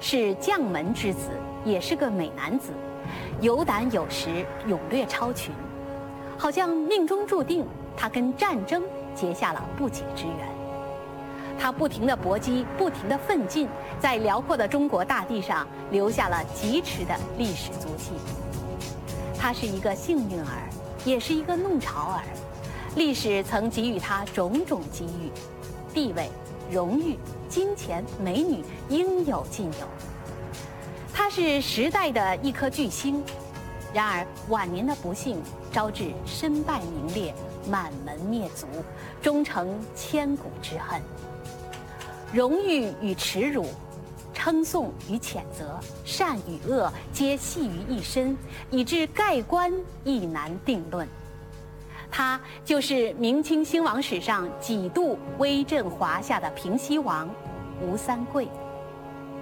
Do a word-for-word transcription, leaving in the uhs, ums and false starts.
是将门之子，也是个美男子，有胆有识，勇略超群，好像命中注定他跟战争结下了不解之缘。他不停地搏击，不停地奋进，在辽阔的中国大地上留下了疾驰的历史足迹。他是一个幸运儿，也是一个弄潮儿。历史曾给予他种种机遇，地位、荣誉、金钱、美女应有尽有。他是时代的一颗巨星，然而晚年的不幸招致身败名裂、满门灭族，终成千古之恨。荣誉与耻辱，称颂与谴责，善与恶皆系于一身，以致盖棺亦难定论。他就是明清兴亡史上几度威震华夏的平西王吴三桂。